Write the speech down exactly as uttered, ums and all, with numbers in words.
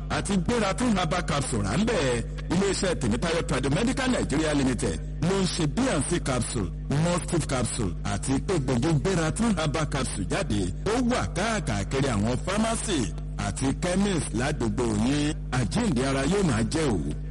àti Gbératún herbal capsule rà ń bẹ̀. Iléeṣẹ́ Tèmítáyọ̀ Tradomedical Nigeria Limited ló ń ṣe B and C capsule, mustif capsule àti egbògi Gbératún herbal capsule jáde. Ó wà káàkiri àwọn pharmacy àti chemist ládùúgbò yín. Àjíǹde ara yóò máa jẹ́ òwò.